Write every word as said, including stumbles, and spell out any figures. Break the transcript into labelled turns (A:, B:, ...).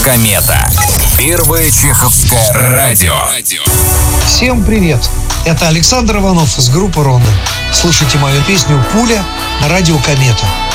A: Комета. Первое чеховское радио.
B: Всем привет! Это Александр Иванов из группы «Ронда». Слушайте мою песню «Пуля» на радио «Комета».